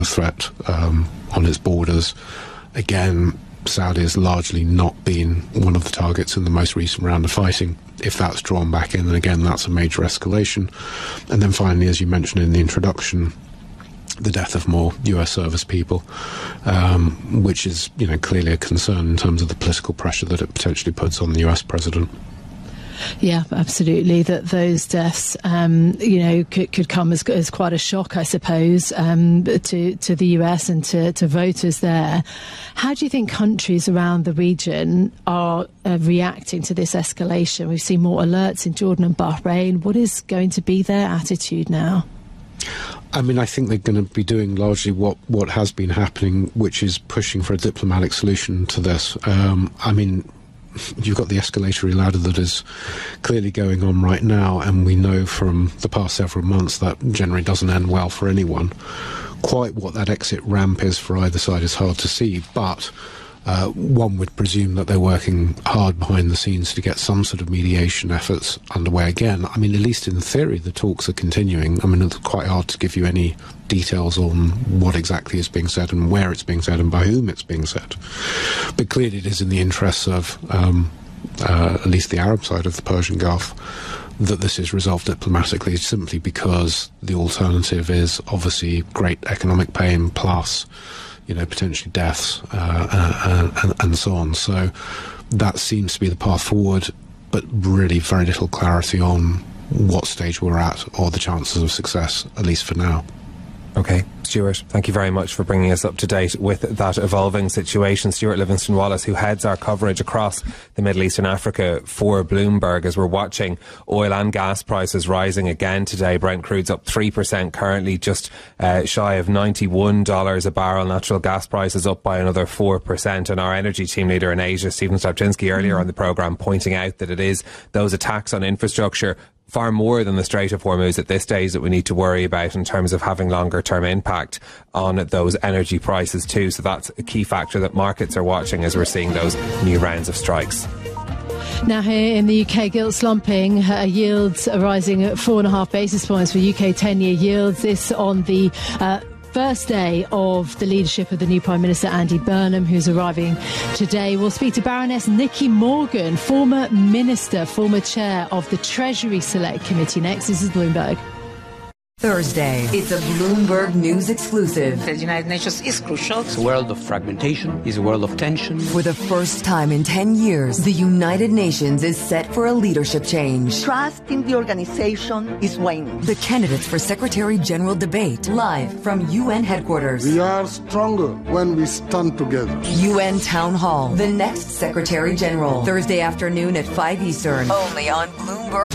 threat on its borders. Again, Saudi has largely not been one of the targets in the most recent round of fighting. If that's drawn back in, then again, that's a major escalation. And then finally, as you mentioned in the introduction, the death of more US service people, which is, clearly a concern in terms of the political pressure that it potentially puts on the US president. Yeah, absolutely. That those deaths, could come as quite a shock, I suppose, to the US and to voters there. How do you think countries around the region are reacting to this escalation? We've seen more alerts in Jordan and Bahrain. What is going to be their attitude now? I mean, I think they're going to be doing largely what has been happening, which is pushing for a diplomatic solution to this. You've got the escalatory ladder that is clearly going on right now, and we know from the past several months that generally doesn't end well for anyone. Quite what that exit ramp is for either side is hard to see, but one would presume that they're working hard behind the scenes to get some sort of mediation efforts underway again. I mean, at least in theory, the talks are continuing. I mean, it's quite hard to give you any details on what exactly is being said and where it's being said and by whom it's being said. But clearly it is in the interests of at least the Arab side of the Persian Gulf that this is resolved diplomatically, simply because the alternative is obviously great economic pain plus potentially deaths and so on. So that seems to be the path forward, but really very little clarity on what stage we're at or the chances of success, at least for now. Okay, Stuart, thank you very much for bringing us up to date with that evolving situation. Stuart Livingston-Wallace, who heads our coverage across the Middle East and Africa for Bloomberg, as we're watching oil and gas prices rising again today. Brent crude's up 3% currently, just shy of $91 a barrel. Natural gas prices up by another 4%. And our energy team leader in Asia, Stephen Slabczynski, earlier on the programme, pointing out that it is those attacks on infrastructure far more than the Strait of Hormuz at this stage that we need to worry about in terms of having longer term impact on those energy prices too. So that's a key factor that markets are watching as we're seeing those new rounds of strikes. Now here in the UK, gilt slumping, yields are rising at 4.5 basis points for UK 10-year yields. This on the first day of the leadership of the new Prime Minister Andy Burnham, who's arriving today. We'll speak to Baroness Nicky Morgan, former Minister, former Chair of the Treasury Select Committee. Next, this is Bloomberg. Thursday, it's a Bloomberg News exclusive. The United Nations is crucial. It's a world of fragmentation, it's a world of tension. For the first time in 10 years, the United Nations is set for a leadership change. Trust in the organization is waning. The candidates for Secretary General debate live from UN headquarters. We are stronger when we stand together. UN Town Hall, the next Secretary General. Thursday afternoon at 5 Eastern. Only on Bloomberg.